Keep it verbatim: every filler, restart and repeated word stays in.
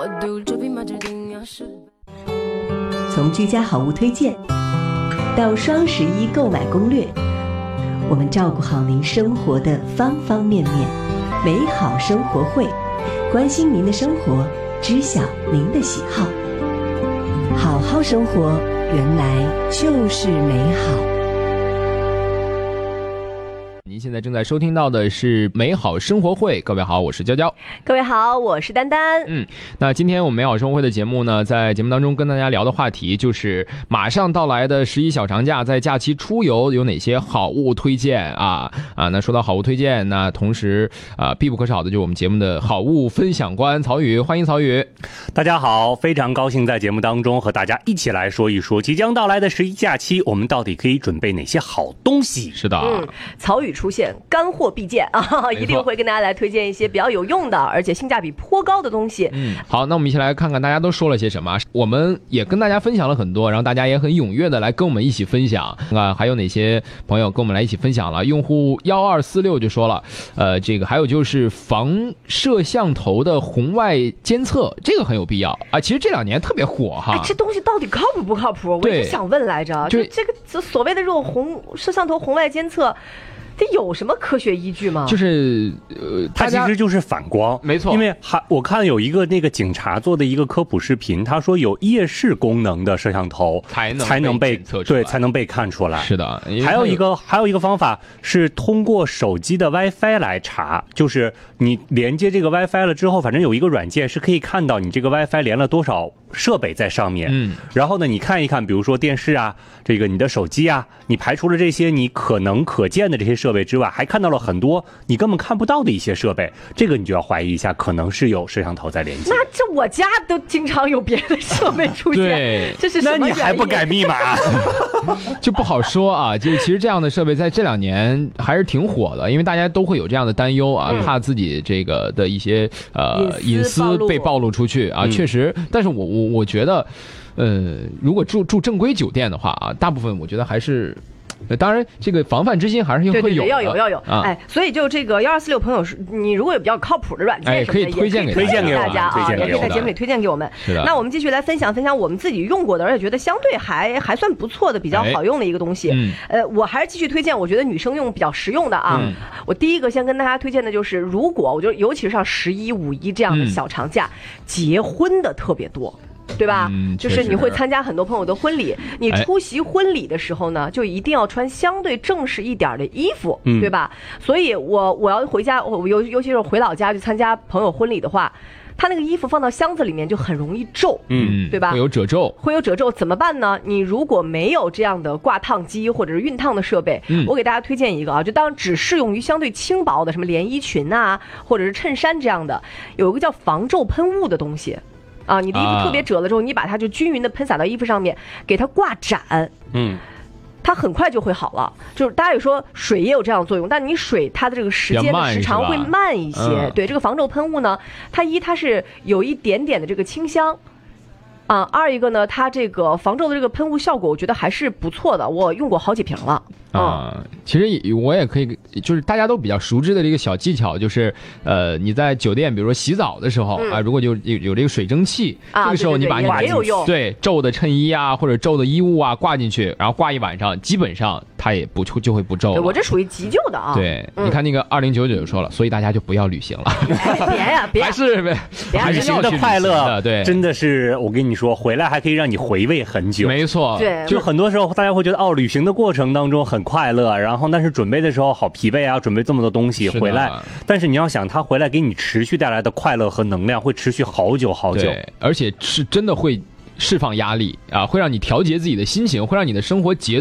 从居家好物推荐到双十一购买攻略，我们照顾好您生活的方方面面。美好生活会，关心您的生活，知晓您的喜好。好好生活，原来就是美好。 您现在正在收听到的是美好生活会，各位好，我是娇娇。 各位好，我是丹丹。 嗯，那今天我们美好生活会的节目呢，在节目当中跟大家聊的话题就是马上到来的十一小长假，在假期出游有哪些好物推荐啊啊？那说到好物推荐，那同时啊必不可少的就是我们节目的好物分享官曹宇，欢迎曹宇。 大家好，非常高兴在节目当中和大家一起来说一说即将到来的十一假期，我们到底可以准备哪些好东西？ 是的， 嗯，曹宇出现，干货必见啊，一定会跟大家来推荐一些比较有用的，而且性价比颇高的东西。 嗯，好，那我们一起来看看大家都说了些什么。我们也跟大家分享了很多，然后大家也很踊跃的来跟我们一起分享啊，还有哪些朋友跟我们来一起分享了？用户一二四六就说了，呃，这个还有就是防摄像头的红外监测，这个很有必要啊。其实这两年特别火哈。 哎，这东西到底靠谱不靠谱？我也想问来着，就这个所谓的这种红摄像头红外监测。这有什么科学依据吗？ 就是呃， 它其实就是反光， 没错。 因为还我看有一个那个警察做的一个科普视频，他说有夜视功能的摄像头才能才能被测出来， 对才能被看出来。 是的， 还有一个还有一个方法是通过手机的 WiFi 来查，就是你连接这个 WiFi 了之后，反正有一个软件是可以看到你这个 WiFi 连了多少设备在上面。 嗯，然后呢，你看一看，比如说电视啊，这个你的手机啊，你排除了这些你可能可见的这些设备之外，还看到了很多你根本看不到的一些设备，这个你就要怀疑一下，可能是有摄像头在连接。 那这我家都经常有别的设备出现， 对， 这是什么原因？ 那你还不改密码？ 就不好说啊。就其实这样的设备在这两年还是挺火的，因为大家都会有这样的担忧啊，嗯、怕自己这个的一些呃隐私被暴露出去啊。嗯、确实，但是我我我觉得，呃，如果住住正规酒店的话啊，大部分我觉得还是。当然，这个防范之心还是会有的， 对对对，要有要有、 啊、 哎，所以就这个幺二四六朋友，你如果有比较靠谱的软件， 哎，可以推荐给推荐给大家啊， 也可以在节目里推荐给我们。 是的。 那我们继续来分享分享我们自己用过的，而且觉得相对还还算不错的、比较好用的一个东西。嗯、呃，我还是继续推荐，我觉得女生用比较实用的啊。嗯、我第一个先跟大家推荐的就是，如果我觉得尤其是像十一、五一这样的小长假，嗯、结婚的特别多。对吧、嗯、就是你会参加很多朋友的婚礼，你出席婚礼的时候呢，就一定要穿相对正式一点的衣服、嗯、对吧？所以我我要回家，我尤尤其是回老家去参加朋友婚礼的话，他那个衣服放到箱子里面就很容易皱， 嗯， 对吧？ 会有褶皱， 会有褶皱，怎么办呢？你如果没有这样的挂烫机或者是熨烫的设备，嗯、我给大家推荐一个啊，就当然只适用于相对轻薄的，什么连衣裙啊，或者是衬衫这样的，有一个叫防皱喷雾的东西。啊，你的衣服特别褶了之后，啊、你把它就均匀的喷洒到衣服上面，给它挂展， 嗯， 它很快就会好了。就是大家有说水也有这样的作用，但你水它的这个时间的时长会慢一些。嗯、对，这个防皱喷雾呢，它一它是有一点点的这个清香。啊，二一个呢，它这个防皱的这个喷雾效果，我觉得还是不错的，我用过好几瓶了。 啊、嗯，其实我也可以，就是大家都比较熟知的这个小技巧，就是呃，你在酒店，比如说洗澡的时候、嗯、啊，如果有有有这个水蒸气， 啊、 这个时候你把你挂进去， 对皱的衬衣啊或者皱的衣物啊挂进去，然后挂一晚上，基本上它也不就会不皱了。 我这属于急救的啊。 对，嗯、你看那个二零九九就说了，所以大家就不要旅行了。 哎、别呀、啊，别还是别旅行的快乐， 对， 真的是我跟你说，回来还可以让你回味很久。 没错， 对， 就很多时候大家会觉得哦，旅行的过程当中很快乐，然后但是准备的时候好疲惫啊，准备这么多东西回来，但是你要想，它回来给你持续带来的快乐和能量会持续好久好久， 对，而且是真的会释放压力啊，会让你调节自己的心情，会让你的生活节